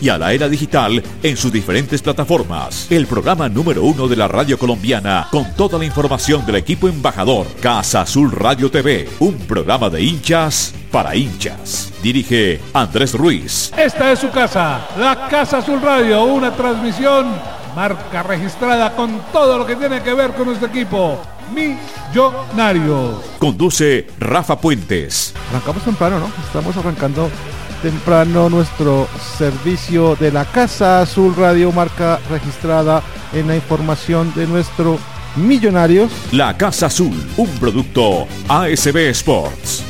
y a la era digital en sus diferentes plataformas. El programa número 1 de la radio colombiana con toda la información del equipo embajador. Casa Azul Radio TV, un programa de hinchas para hinchas. Dirige Andrés Ruiz. Esta es su casa, la Casa Azul Radio, una transmisión marca registrada con todo lo que tiene que ver con nuestro equipo. Millonarios. Conduce Rafa Puentes. Arrancamos temprano, ¿no? Estamos arrancando temprano nuestro servicio de la Casa Azul Radio, marca registrada en la información de nuestro Millonarios. La Casa Azul, un producto ASB Sports.